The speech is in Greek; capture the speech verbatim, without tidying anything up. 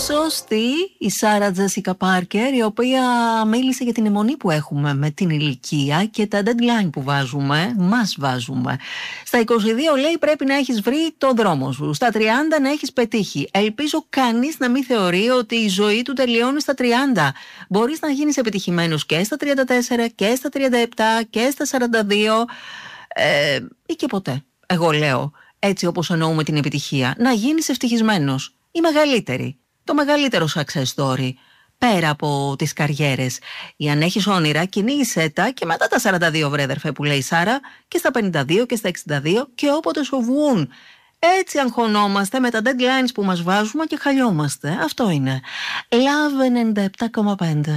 Σωστή η Σάρα Τζέσικα Πάρκερ, η οποία μίλησε για την αιμονή που έχουμε με την ηλικία και τα deadline που βάζουμε, μας βάζουμε. Στα είκοσι δύο λέει πρέπει να έχεις βρει τον δρόμο σου, στα τριάντα να έχεις πετύχει. Ελπίζω κανείς να μην θεωρεί ότι η ζωή του τελειώνει στα τριάντα. Μπορείς να γίνεις επιτυχημένος και στα τριάντα τέσσερα και στα τριάντα επτά και στα σαράντα δύο ε, ή και ποτέ. Εγώ λέω, έτσι όπως εννοούμε την επιτυχία, να γίνεις ευτυχισμένος. Η μεγαλύτερη, το μεγαλύτερο success story, πέρα από τις καριέρες. Ή αν έχεις όνειρα, κυνήγησέ τα και μετά τα σαράντα δύο, βρε αδερφέ, που λέει η Σάρα, και στα πενήντα δύο και στα εξήντα δύο και όποτε σου βγουν. Έτσι αγχωνόμαστε με τα deadlines που μας βάζουμε και χαλιόμαστε. Αυτό είναι. Love ενενήντα επτά κόμμα πέντε.